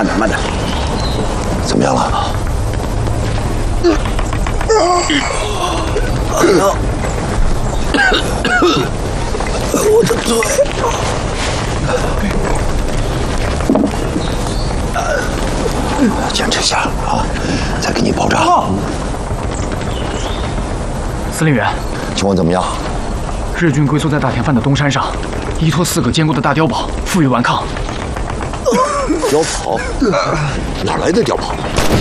慢点，慢点。 怎么样了？ 我的嘴。 坚持一下啊，再给你包扎。 司令员， 情况怎么样？ 日军龟缩在大田饭的东山上，依托4个坚固的大碉堡，负隅顽抗。 碉堡？哪来的碉堡？